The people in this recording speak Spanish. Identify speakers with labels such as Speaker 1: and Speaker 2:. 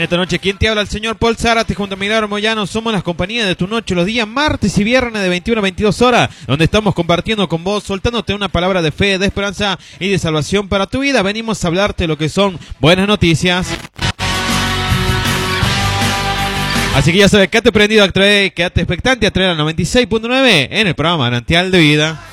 Speaker 1: En esta noche, ¿quién te habla? El señor Paul Zárate junto a Milagro Moyano. Somos las compañías de tu noche los días martes y viernes de 21 a 22 horas, donde estamos compartiendo con vos, soltándote una palabra de fe, de esperanza y de salvación para tu vida. Venimos a hablarte lo que son buenas noticias. Así que ya sabes, quédate prendido, quédate expectante a traer a 96.9 en el programa Manantial de Vida.